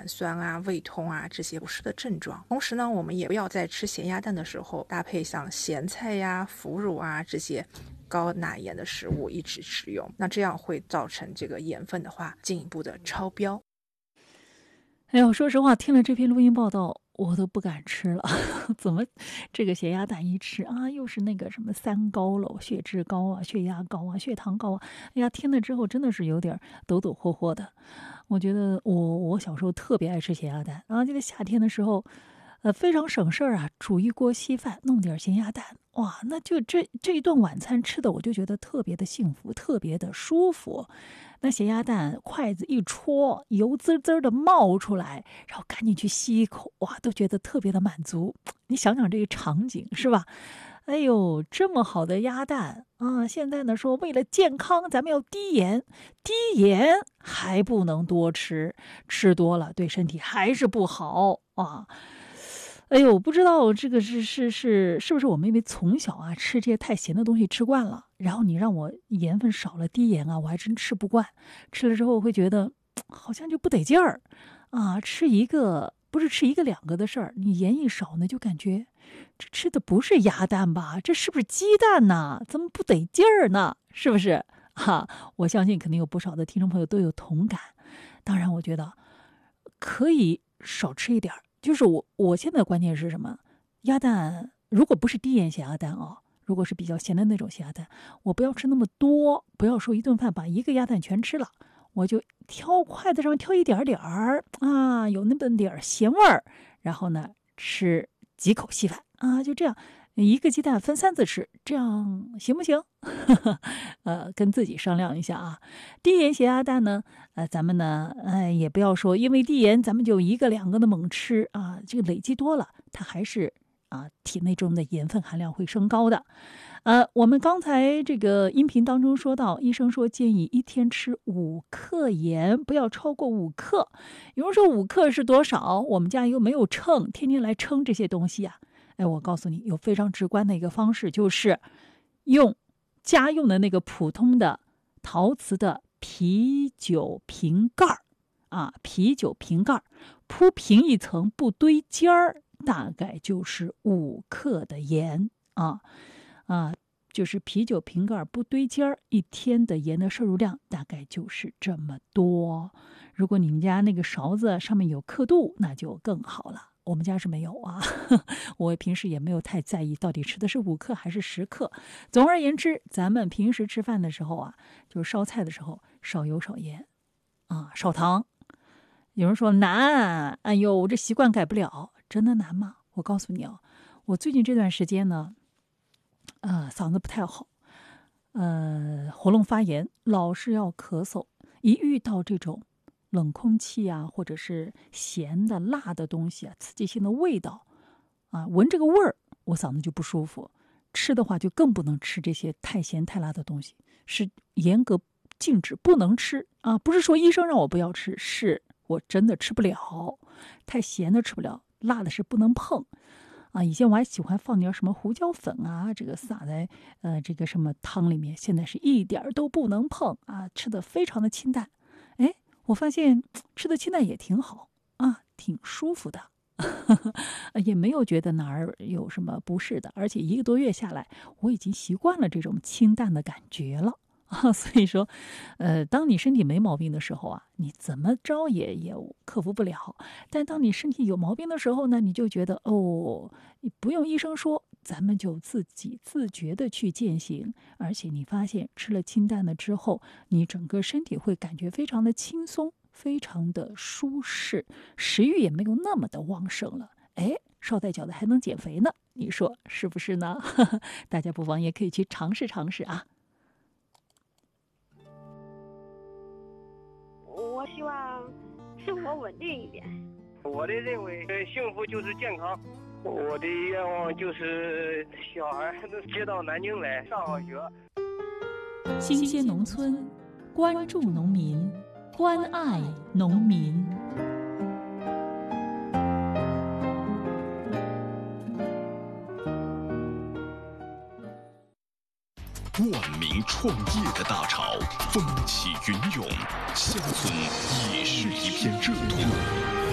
胆酸啊、胃痛啊这些不适的症状。同时呢，我们也不要在吃咸鸭蛋的时候搭配像咸菜呀、腐乳啊这些高钠盐的食物一直食用，那这样会造成这个盐分的话进一步的超标。 哎呦，说实话，听了这篇录音报道，我都不敢吃了。怎么这个咸鸭蛋一吃啊，又是那个什么三高了，血脂高啊、血压高啊、血糖高啊。哎呀，听了之后真的是有点抖抖霍霍的。我觉得我小时候特别爱吃咸鸭蛋啊，记得夏天的时候，非常省事儿啊，煮一锅稀饭，弄点咸鸭蛋，哇，那就这一顿晚餐吃的，我就觉得特别的幸福，特别的舒服。那咸鸭蛋筷子一戳，油滋滋的冒出来，然后赶紧去吸一口，哇，都觉得特别的满足。你想想这个场景是吧？哎呦，这么好的鸭蛋啊！现在呢说为了健康，咱们要低盐，低盐还不能多吃，吃多了对身体还是不好啊。哎呦，不知道这个是不是我们因为从小啊吃这些太咸的东西吃惯了，然后你让我盐分少了低盐啊，我还真吃不惯。吃了之后会觉得好像就不得劲儿啊，吃一个不是吃一个两个的事儿，你盐一少呢，就感觉这吃的不是鸭蛋吧？这是不是鸡蛋呢？怎么不得劲儿呢？是不是？哈，我相信肯定有不少的听众朋友都有同感。当然，我觉得可以少吃一点儿。就是我现在的观念是什么？鸭蛋如果不是低盐咸鸭蛋啊，如果是比较咸的那种咸鸭蛋，我不要吃那么多，不要说一顿饭把一个鸭蛋全吃了，我就挑筷子上挑一点点儿啊，有那么点儿咸味儿，然后呢吃几口稀饭啊，就这样。一个鸡蛋分3次吃，这样行不行？跟自己商量一下啊。低盐咸鸭蛋呢，咱们呢，也不要说因为低盐，咱们就一个两个的猛吃啊，这个累积多了，它还是体内中的盐分含量会升高的。我们刚才这个音频当中说到，医生说建议1天吃5克盐，不要超过5克。有人说5克是多少？我们家又没有秤，天天来称这些东西啊。哎，我告诉你，有非常直观的一个方式，就是用家用的那个普通的陶瓷的啤酒瓶盖啤酒瓶盖铺平一层不堆尖儿，大概就是5克的盐就是啤酒瓶盖不堆尖儿，1天的盐的摄入量大概就是这么多。如果你们家那个勺子上面有刻度，那就更好了。我们家是没有啊，我平时也没有太在意到底吃的是5克还是10克。总而言之，咱们平时吃饭的时候就是烧菜的时候，少油少盐少糖。有人说难，哎呦，这习惯改不了，真的难吗？我告诉你我最近这段时间呢，嗓子不太好，喉咙发炎，老是要咳嗽，一遇到这种冷空气或者是咸的、辣的东西刺激性的味道闻这个味儿，我嗓子就不舒服。吃的话就更不能吃这些太咸太辣的东西，是严格禁止不能吃不是说医生让我不要吃，是我真的吃不了，太咸的吃不了，辣的是不能碰以前我还喜欢放点什么胡椒粉这个撒在这个什么汤里面，现在是一点都不能碰吃的非常的清淡。我发现吃的清淡也挺好挺舒服的也没有觉得哪儿有什么不适的，而且1个多月下来，我已经习惯了这种清淡的感觉了所以说，当你身体没毛病的时候你怎么着也克服不了。但当你身体有毛病的时候呢，你就觉得你不用医生说，咱们就自己自觉的去践行。而且你发现吃了清淡的之后，你整个身体会感觉非常的轻松，非常的舒适，食欲也没有那么的旺盛了。捎带脚的还能减肥呢，你说是不是呢？大家不妨也可以去尝试尝试我希望生活稳定一点。 我的认为，幸福就是健康。我的愿望就是小孩能接到南京来上好学。 新鲜农村，关注农民，关爱农民。 万民创业的大潮，风起云涌，乡村也是一片热土。